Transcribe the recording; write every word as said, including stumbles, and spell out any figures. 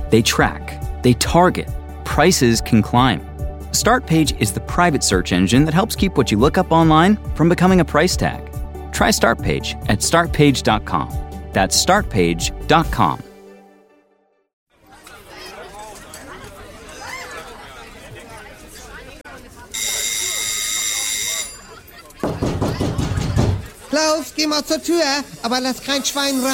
They track, they target, prices can climb. Startpage is the private search engine that helps keep what you look up online from becoming a price tag. Try Startpage at start page dot com. That's start page dot com. Klaus, geh mal zur Tür, aber lass kein Schwein rein.